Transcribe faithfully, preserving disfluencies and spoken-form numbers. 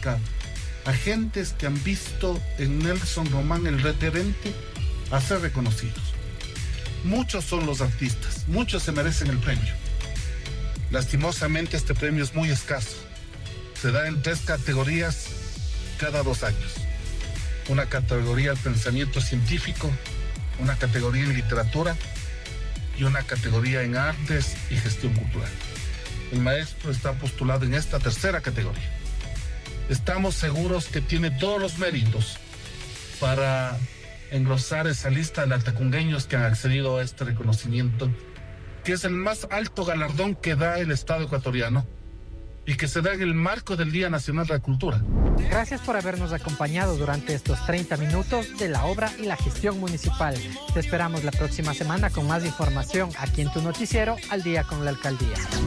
significado. Agentes que han visto en Nelson Román el referente a ser reconocidos. Muchos son los artistas, muchos se merecen el premio. Lastimosamente este premio es muy escaso. Se da en tres categorías cada dos años. Una categoría al pensamiento científico, una categoría en literatura y una categoría en artes y gestión cultural. El maestro está postulado en esta tercera categoría. Estamos seguros que tiene todos los méritos para engrosar esa lista de latacungueños que han accedido a este reconocimiento, que es el más alto galardón que da el Estado ecuatoriano y que se da en el marco del Día Nacional de la Cultura. Gracias por habernos acompañado durante estos treinta minutos de la obra y la gestión municipal. Te esperamos la próxima semana con más información aquí en tu noticiero Al Día con la Alcaldía.